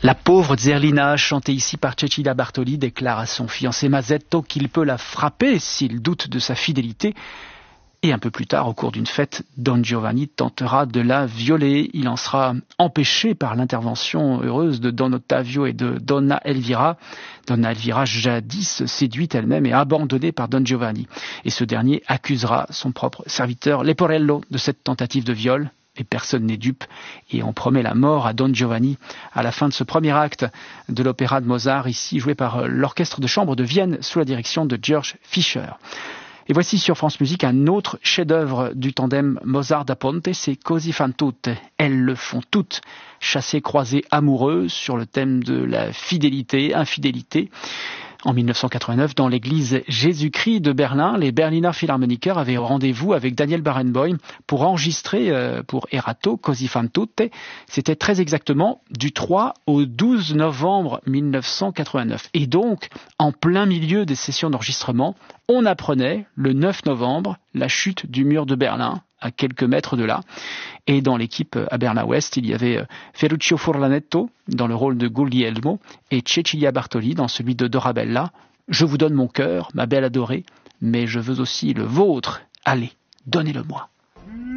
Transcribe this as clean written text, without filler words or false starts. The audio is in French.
La pauvre Zerlina, chantée ici par Cecilia Bartoli, déclare à son fiancé Masetto qu'il peut la frapper s'il doute de sa fidélité. Et un peu plus tard, au cours d'une fête, Don Giovanni tentera de la violer. Il en sera empêché par l'intervention heureuse de Don Ottavio et de Donna Elvira. Donna Elvira, jadis séduite elle-même et abandonnée par Don Giovanni. Et ce dernier accusera son propre serviteur Leporello de cette tentative de viol. Et personne n'est dupe, et on promet la mort à Don Giovanni à la fin de ce premier acte de l'opéra de Mozart, ici joué par l'orchestre de chambre de Vienne sous la direction de Georg Fischer. Et voici sur France Musique un autre chef-d'œuvre du tandem Mozart-da Ponte, c'est Così fan tutte. Elles le font toutes, chassées, croisées, amoureuses sur le thème de la fidélité, infidélité. En 1989, dans l'église Jésus-Christ de Berlin, les Berliner Philharmoniker avaient rendez-vous avec Daniel Barenboim pour enregistrer pour Erato Così fan tutte. C'était très exactement du 3 au 12 novembre 1989. Et donc, en plein milieu des sessions d'enregistrement, on apprenait le 9 novembre la chute du mur de Berlin, à quelques mètres de là. Et dans l'équipe à Berlin-Ouest, il y avait Ferruccio Furlanetto dans le rôle de Guglielmo et Cecilia Bartoli dans celui de Dorabella. Je vous donne mon cœur, ma belle adorée, mais je veux aussi le vôtre. Allez, donnez-le-moi.